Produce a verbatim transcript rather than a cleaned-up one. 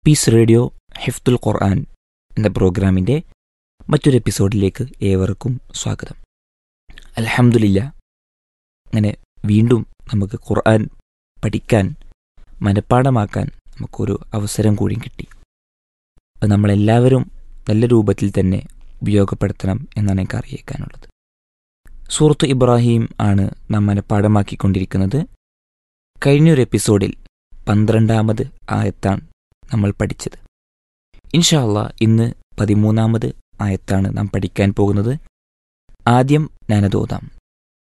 Piece radio ഹിഫ്തുൽ ഖുർആൻ എന്ന പ്രോഗ്രാമിൻ്റെ മറ്റൊരു എപ്പിസോഡിലേക്ക് ഏവർക്കും സ്വാഗതം. അൽഹംദുലില്ലാ, അങ്ങനെ വീണ്ടും നമുക്ക് ഖുർആൻ പഠിക്കാൻ, മനഃപ്പാഠമാക്കാൻ നമുക്കൊരു അവസരം കൂടി കിട്ടി. അത് നമ്മളെല്ലാവരും നല്ല രൂപത്തിൽ തന്നെ ഉപയോഗപ്പെടുത്തണം എന്നാണ് എനിക്ക് അറിയിക്കാനുള്ളത്. സൂറത്ത് ഇബ്രാഹിം ആണ് നാം മനഃപ്പാഠമാക്കിക്കൊണ്ടിരിക്കുന്നത്. കഴിഞ്ഞൊരു എപ്പിസോഡിൽ പന്ത്രണ്ടാമത് ആയത്താണ് നമ്മൾ പഠിച്ചത്. ഇൻഷാ അല്ലാ ഇന്ന് പതിമൂന്നാമത് ആയത്താണ് നാം പഠിക്കാൻ പോകുന്നത്. ആദ്യം ഞാനത് ഓതാം.